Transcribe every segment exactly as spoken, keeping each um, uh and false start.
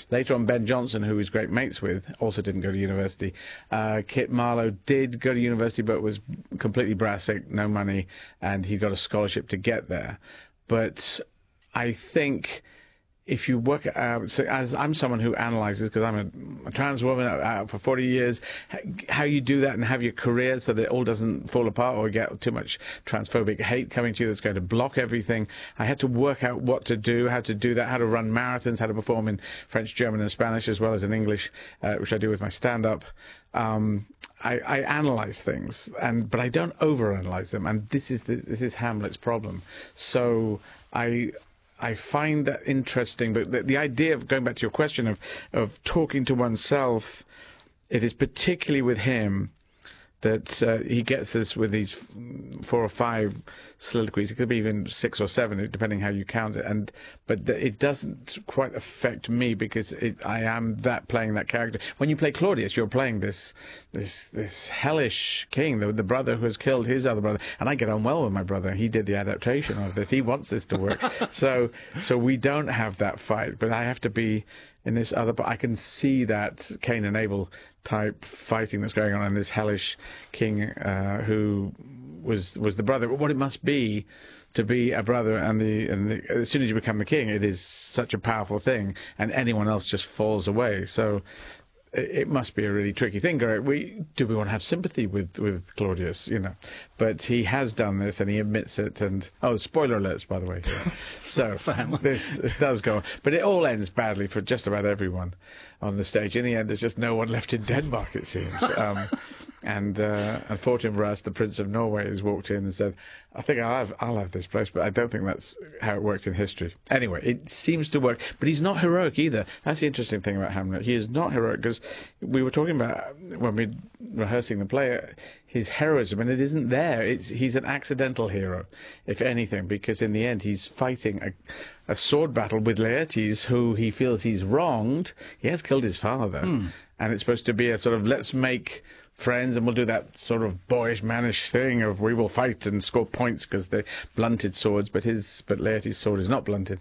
Later on, Ben Jonson, who he's great mates with, also didn't go to university. Uh, Kit Marlowe did go to university, but was completely brassic, no money, and he got a scholarship to get there. But I think if you work out, so as I'm someone who analyzes, because I'm a, a trans woman out for forty years, how you do that and have your career so that it all doesn't fall apart or get too much transphobic hate coming to you that's going to block everything. I had to work out what to do, how to do that, how to run marathons, how to perform in French, German, and Spanish, as well as in English, uh, which I do with my stand-up. Um, I, I analyze things, and but I don't overanalyze them, and this is the, this is Hamlet's problem. So I. I find that interesting, but the, the idea of going back to your question of, of talking to oneself, it is particularly with him that uh, he gets us with these four or five soliloquies. It could be even six or seven, depending how you count it. And but th it doesn't quite affect me because it, I am that playing that character. When you play Claudius, you're playing this this this hellish king, the, the brother who has killed his other brother. And I get on well with my brother. He did the adaptation of this. He wants this to work. so so we don't have that fight. But I have to be in this other. But I can see that Cain and Abel type fighting that's going on, and this hellish king uh, who was was the brother. What it must be to be a brother, and the and the, as soon as you become the king, it is such a powerful thing, and anyone else just falls away. So it, it must be a really tricky thing. We do we want to have sympathy with with Claudius, you know? But he has done this, and he admits it. And oh, spoiler alerts, by the way. So this this does go on, but it all ends badly for just about everyone on the stage. In the end, there's just no one left in Denmark, it seems. Um, and uh, and Fortinbras, the Prince of Norway, has walked in and said, "I think I'll have I'll have this place," but I don't think that's how it worked in history. Anyway, it seems to work, but he's not heroic either. That's the interesting thing about Hamlet. He is not heroic, because we were talking about when we were rehearsing the play, his heroism, and it isn't there. It's he's an accidental hero, if anything, because in the end he's fighting a, a sword battle with Laertes, who he feels he's wronged. He has killed his father, mm. and it's supposed to be a sort of let's make friends, and we'll do that sort of boyish, mannish thing of we will fight and score points because they're blunted swords. But his, but Laertes' sword is not blunted,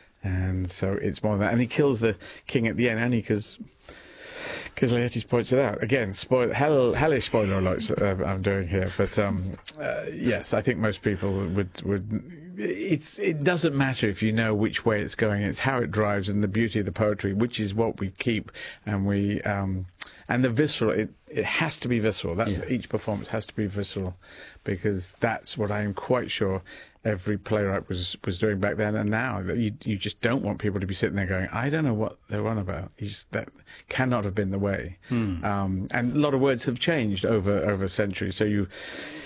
and so it's more than that. And he kills the king at the end, only because because Laertes points it out. Again, spoil, hell, hellish spoiler alerts uh, I'm doing here. But um, uh, yes, I think most people would would. It's it doesn't matter if you know which way it's going. It's how it drives, and the beauty of the poetry, which is what we keep, and we um, and the visceral. It it has to be visceral. That yeah. Each performance has to be visceral, because that's what I am quite sure every playwright was was doing back then and now. That you you just don't want people to be sitting there going, I don't know what they're on about. You just, that cannot have been the way. Hmm. Um, and a lot of words have changed over over centuries. So you.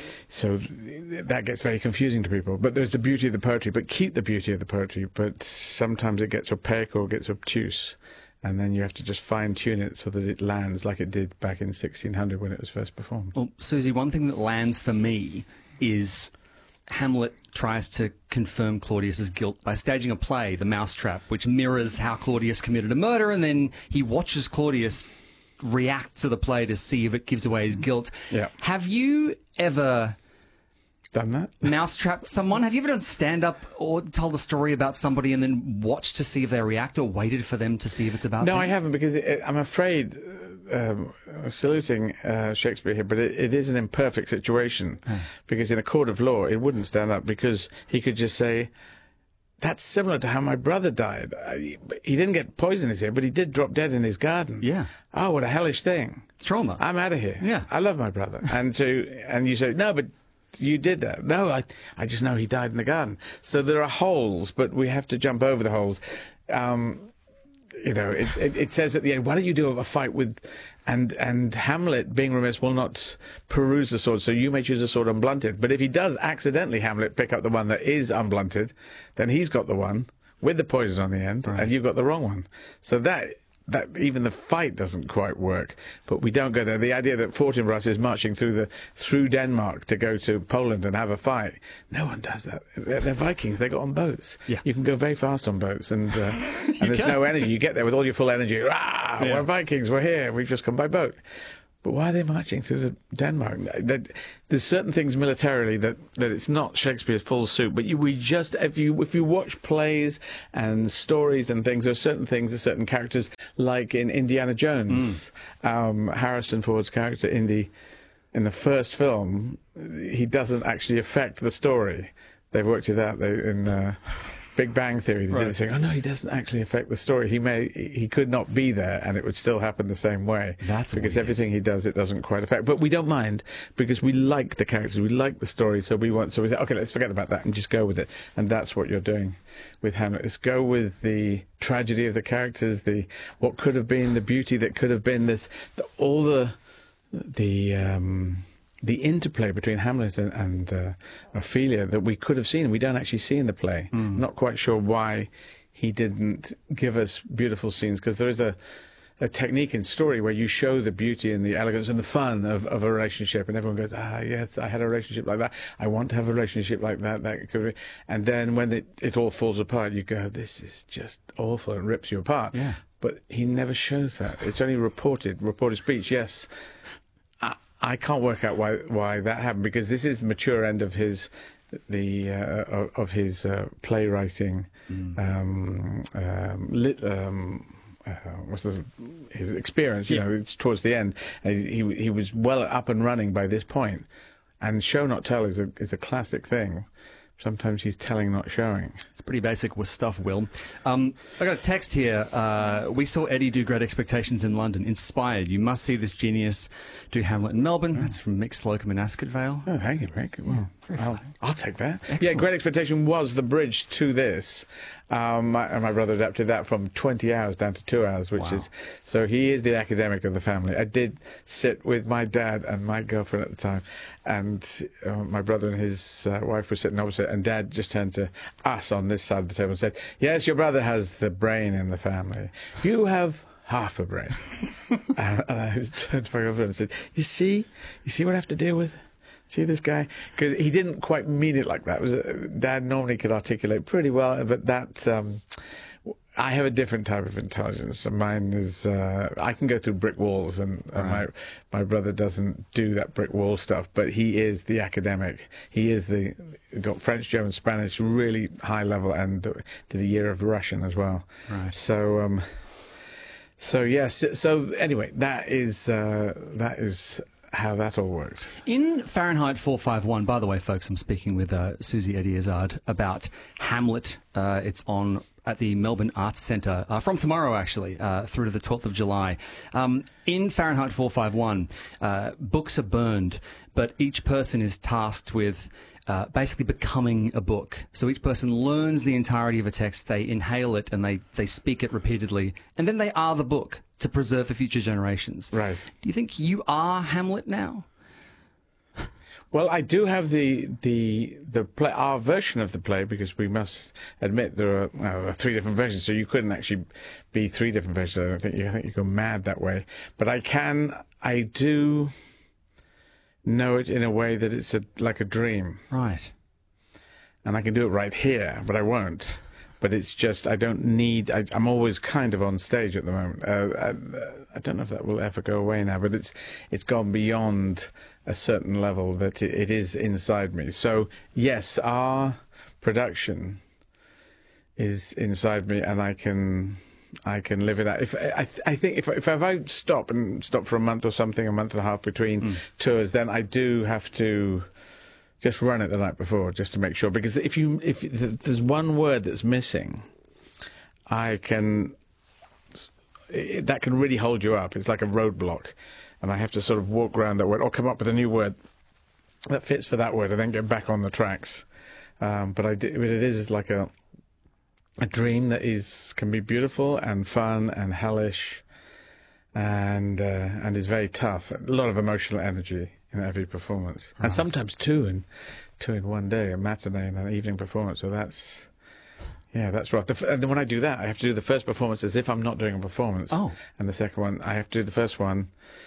So that gets very confusing to people. But there's the beauty of the poetry, but keep the beauty of the poetry. But sometimes it gets opaque or gets obtuse, and then you have to just fine-tune it so that it lands like it did back in sixteen hundred when it was first performed. Well, Susie, one thing that lands for me is Hamlet tries to confirm Claudius's guilt by staging a play, The Mousetrap, which mirrors how Claudius committed a murder, and then he watches Claudius react to the play to see if it gives away his guilt. Yeah. Have you ever done that? Mousetrapped someone? Have you ever done stand-up or told a story about somebody and then watched to see if they react, or waited for them to see if it's about No, them? I haven't, because it, I'm afraid, um, saluting uh, Shakespeare here, but it, it is an imperfect situation, oh. because in a court of law it wouldn't stand up, because he could just say, that's similar to how my brother died. He didn't get poison in his ear, but he did drop dead in his garden. Yeah. Oh, what a hellish thing. It's trauma. I'm out of here. Yeah. I love my brother. And so, and you say, no, but you did that. No, I, I just know he died in the garden. So there are holes, but we have to jump over the holes. Um, you know, it, it, it says at the end, why don't you do a fight with... And and Hamlet, being remiss, will not peruse the sword, so you may choose a sword unblunted. But if he does accidentally, Hamlet, pick up the one that is unblunted, then he's got the one with the poison on the end, right. and you've got the wrong one. So that that even the fight doesn't quite work. But we don't go there. The idea that Fortinbras is marching through the through Denmark to go to Poland and have a fight, no one does that. They're, they're Vikings. They got on boats. Yeah. You can go very fast on boats, and uh, and there's can. no energy. You get there with all your full energy. Rah, yeah. We're Vikings. We're here. We've just come by boat. But why are they marching through Denmark? That, there's certain things militarily that, that it's not Shakespeare's full suit. But you, we just, if you if you watch plays and stories and things, there are certain things, there's certain characters, like in Indiana Jones, mm. um, Harrison Ford's character, Indy, in the first film, he doesn't actually affect the story. They've worked it out they, in uh, Big Bang Theory. They right. did saying, "Oh no, he doesn't actually affect the story. He may, he could not be there, and it would still happen the same way." That's because weird. everything he does, it doesn't quite affect. But we don't mind because we like the characters, we like the story. So we want, so we say, "Okay, let's forget about that and just go with it." And that's what you're doing with Hamlet. Is go with the tragedy of the characters, the what could have been, the beauty that could have been. This, the, all the, the. Um, the interplay between Hamlet and, and uh, Ophelia that we could have seen, we don't actually see in the play. Mm. Not quite sure why he didn't give us beautiful scenes, because there is a, a technique in story where you show the beauty and the elegance and the fun of, of a relationship, and everyone goes, ah, yes, I had a relationship like that. I want to have a relationship like that. That could be. And then when it, it all falls apart, you go, this is just awful, and rips you apart. Yeah. But he never shows that. It's only reported, reported speech, yes. I can't work out why why that happened, because this is the mature end of his the uh, of his uh, playwriting. Mm. Um, um, lit, um, uh, what's the, his experience? You yeah. know, it's towards the end. And he he was well up and running by this point. And show not tell is a is a classic thing. Sometimes he's telling, not showing. It's pretty basic with stuff, Will. Um, I got a text here. Uh, we saw Eddie do Great Expectations in London. Inspired. You must see this genius do Hamlet in Melbourne. That's from Mick Slocum in Ascot Vale. Oh, thank you, Mick. Well, I'll, I'll take that. Excellent. Yeah, Great Expectation was the bridge to this. Um, my, and my brother adapted that from twenty hours down to two hours, which wow. is... So he is the academic of the family. I did sit with my dad and my girlfriend at the time, and uh, my brother and his uh, wife were sitting opposite, and Dad just turned to us on this side of the table and said, yes, your brother has the brain in the family. You have half a brain. and, and I turned to my girlfriend and said, you see? You see what I have to deal with? See this guy? Because he didn't quite mean it like that. It was, uh, Dad normally could articulate pretty well, but that... Um, I have a different type of intelligence. Mine is, uh, I can go through brick walls, and, and right. my my brother doesn't do that brick wall stuff, but he is the academic. He is the, got French, German, Spanish, really high level, and did a year of Russian as well. Right. So, um, so yes, so anyway, that is, uh, that is how that all worked. In Fahrenheit four fifty-one, by the way, folks, I'm speaking with uh, Susie Eddie-Izzard about Hamlet. Uh, it's on at the Melbourne Arts Centre uh, from tomorrow, actually, uh, through to the twelfth of July. Um, in Fahrenheit four fifty-one, uh, books are burned, but each person is tasked with uh, basically becoming a book. So each person learns the entirety of a text, they inhale it, and they, they speak it repeatedly, and then they are the book to preserve for future generations. Right. Do you think you are Hamlet now? Well, I do have the the the play, our version of the play, because we must admit there are, well, there are three different versions, so you couldn't actually be three different versions. I don't think you I think you go mad that way. But I can, I do know it in a way that it's a, like a dream. Right. And I can do it right here, but I won't. But it's just, I don't need, I, I'm always kind of on stage at the moment. Uh, I, I don't know if that will ever go away now, but it's it's gone beyond a certain level that it, it is inside me. So, yes, our production is inside me, and I can I can live it out. If I, I think if, if I stop and stop for a month or something, a month and a half between mm. tours, then I do have to just run it the night before, just to make sure. Because if you if there's one word that's missing, I can it, that can really hold you up. It's like a roadblock, and I have to sort of walk around that word or come up with a new word that fits for that word, and then get back on the tracks. Um, but I but it is like a a dream that is can be beautiful and fun and hellish, and uh, and is very tough. A lot of emotional energy in every performance, right. And sometimes two in two in one day, a matinee and an evening performance. So that's yeah, that's rough. The, and then when I do that, I have to do the first performance as if I'm not doing a performance. Oh, and the second one, I have to do the first one.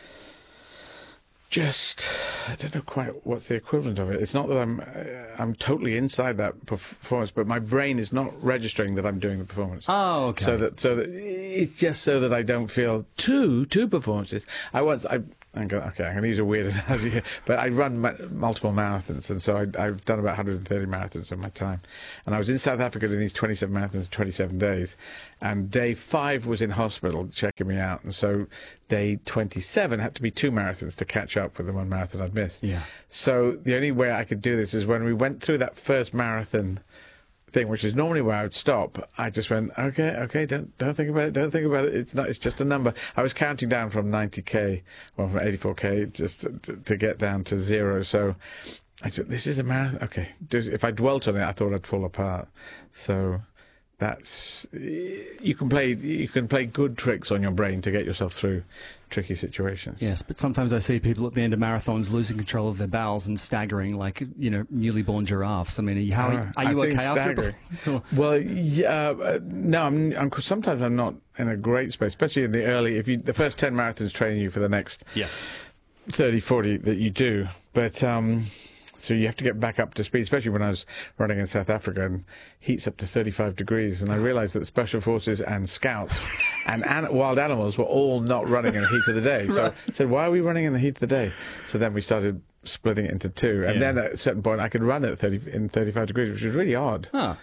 Just, I don't know quite what's the equivalent of it. It's not that I'm, uh, I'm totally inside that performance, but my brain is not registering that I'm doing the performance. Oh, okay. So that, so that it's just so that I don't feel two, two performances. I once, I, and go, okay, I'm going to use a weird analogy here, but I run ma- multiple marathons, and so I, I've done about one hundred thirty marathons in my time. And I was in South Africa doing these twenty-seven marathons, twenty-seven days, and day five was in hospital checking me out, and so day twenty-seven had to be two marathons to catch up with the one marathon I'd missed. Yeah. So the only way I could do this is when we went through that first marathon thing, which is normally where I would stop. I just went, okay, okay, don't don't think about it, don't think about it. It's not. It's just a number. I was counting down from ninety k, well, from eighty-four k, just to, to, to get down to zero. So I said, this is a marathon. Okay, if I dwelt on it, I thought I'd fall apart. So that's you can play you can play good tricks on your brain to get yourself through tricky situations. Yes, but sometimes I see people at the end of marathons losing control of their bowels and staggering like, you know, newly born giraffes. I mean, are you, how, Uh, are you I think okay after staggering. it? So, Well, yeah, uh, no, I'm, I'm, sometimes I'm not in a great space, especially in the early, if you, the first ten marathons train you for the next yeah. thirty, forty that you do. But, um, so you have to get back up to speed, especially when I was running in South Africa and heat's up to thirty-five degrees. And I realized that special forces and scouts and an- wild animals were all not running in the heat of the day. So Right. I said, why are we running in the heat of the day? So then we started splitting it into two. And Yeah. then at a certain point, I could run at thirty in thirty-five degrees, which was really odd. Huh.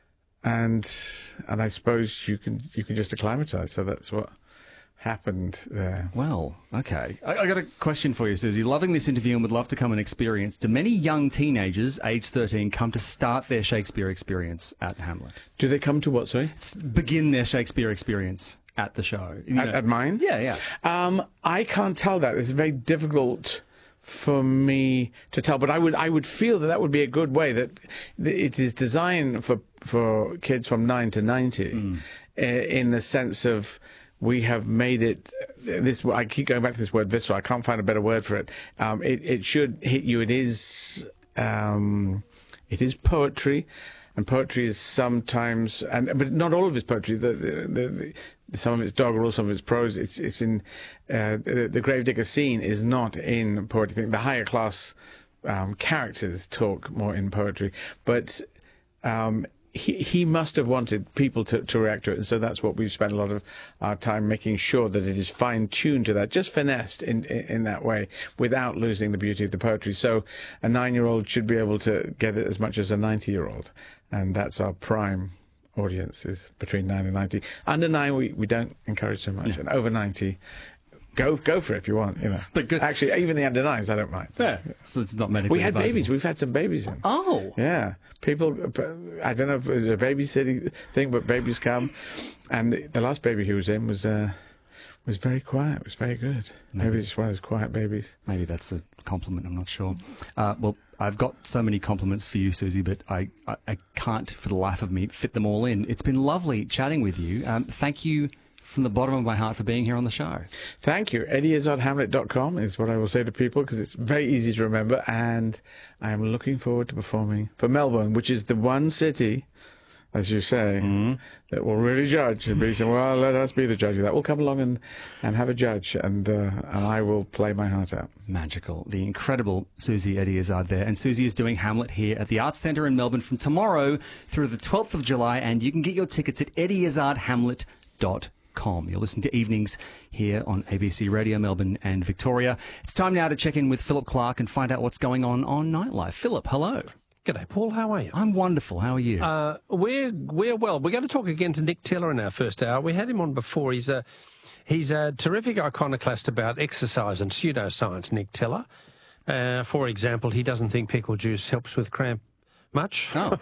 And and I suppose you can you can just acclimatise. So that's what happened there. Well, okay. I, I got a question for you, Susie. Loving this interview and would love to come and experience. Do many young teenagers, age thirteen, come to start their Shakespeare experience at Hamlet? Do they come to what? Sorry, S- Begin their Shakespeare experience at the show? You at, know. at mine? Yeah, yeah. Um, I can't tell that. It's very difficult for me to tell, but I would I would feel that that would be a good way. That it is designed for for kids from nine to ninety, mm. uh, in the sense of we have made it. This I keep going back to this word visceral. I can't find a better word for it. Um, it it should hit you. It is um, it is poetry. And poetry is sometimes, and but not all of it's poetry. The, the, the, the, some of it's doggerel, some of it's prose. It's it's in uh, the, the Gravedigger scene is not in poetry. The higher class um, characters talk more in poetry, but um, he he must have wanted people to, to react to it, and so that's what we've spent a lot of our time making sure that it is fine tuned to that, just finessed in, in in that way, without losing the beauty of the poetry. So a nine year old should be able to get it as much as a ninety year old. And that's our prime audience, is between nine and ninety. Under nine, we, we don't encourage so much. Yeah. And over ninety, go go for it if you want. You know, but good. Actually, even the under nines, I don't mind. Yeah, so it's not medically We had advisable. babies. We've had some babies in. Oh, yeah. People, I don't know if it was a babysitting thing, but babies come, and the, the last baby who was in was uh, was very quiet. It was very good. Maybe, Maybe it's one of those quiet babies. Maybe that's a compliment. I'm not sure. Uh, well. I've got so many compliments for you, Susie, but I, I, I can't, for the life of me, fit them all in. It's been lovely chatting with you. Um, thank you from the bottom of my heart for being here on the show. Thank you. Eddie Izzard Hamlet dot com is what I will say to people, because it's very easy to remember, and I am looking forward to performing for Melbourne, which is the one city, as you say, mm-hmm. that will really judge and be saying, well, let us be the judge of that. We'll come along and, and have a judge, and uh, and I will play my heart out. Magical. The incredible Susie Eddie Izzard there. And Susie is doing Hamlet here at the Arts Centre in Melbourne from tomorrow through the twelfth of July, and you can get your tickets at Eddie Izzard Hamlet dot com. You're listening to Evenings here on A B C Radio Melbourne and Victoria. It's time now to check in with Philip Clark and find out what's going on on Nightlife. Philip, hello. G'day, Paul. How are you? I'm wonderful. How are you? Uh, we're we're well. We're going to talk again to Nick Teller in our first hour. We had him on before. He's a he's a terrific iconoclast about exercise and pseudoscience. Nick Teller, uh, for example, he doesn't think pickle juice helps with cramp much. Oh.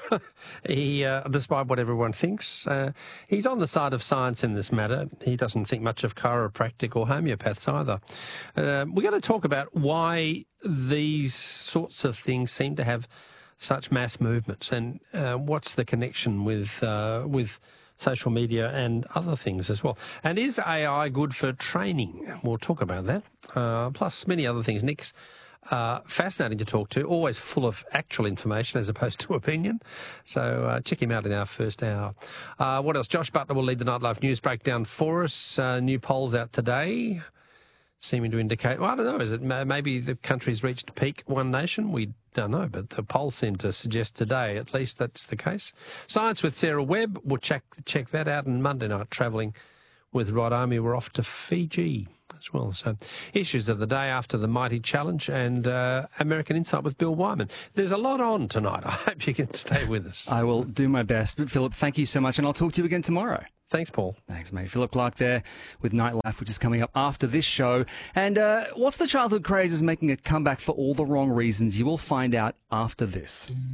he, uh, despite what everyone thinks, uh, he's on the side of science in this matter. He doesn't think much of chiropractic or homeopaths either. Uh, we're going to talk about why these sorts of things seem to have such mass movements, and uh, what's the connection with uh, with social media and other things as well. And is A I good for training? We'll talk about that, uh, plus many other things. Nick's uh, fascinating to talk to, always full of actual information as opposed to opinion. So uh, check him out in our first hour. Uh, what else? Josh Butler will lead the Nightlife News Breakdown for us. Uh, new polls out today, seeming to indicate, well, I don't know, is it maybe the country's reached peak One Nation? We don't know, but the polls seem to suggest today, at least that's the case. Science with Sarah Webb, we'll check check that out. And Monday night, travelling with Rod Army, we're off to Fiji. as well. So, issues of the day after the Mighty Challenge and uh, American Insight with Bill Wyman. There's a lot on tonight. I hope you can stay with us. I will do my best. But Philip, thank you so much, and I'll talk to you again tomorrow. Thanks, Paul. Thanks, mate. Philip Clark there with Nightlife, which is coming up after this show. And uh, what's the childhood craze is making a comeback for all the wrong reasons? You will find out after this.